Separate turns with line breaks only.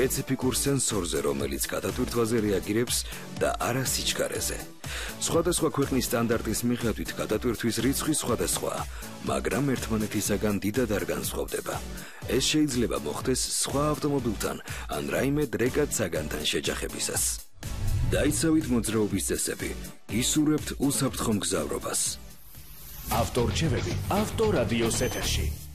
სპეციფიკურ სენსორზე, რომელიც გადატვირთვაზე რეაგირებს და არა სიჩქარეზე. სხვადასხვა ქვეყნის სტანდარტის მიხედვით გადატვირთვის რიცხვი სხვადასხვაა, მაგრამ ერთმანეთისაგან დიდად არ განსხვავდება. ეს შეიძლება მოხდეს სხვა ავტომობილთან ან რაიმე დრეკად საგანთან შეჯახებისას. დაიცავით მოძრაობის წესები, ისურვებთ უსაფრთხო მგზავრობას.
ავტორჩევები ავტორადიოს ეთერში.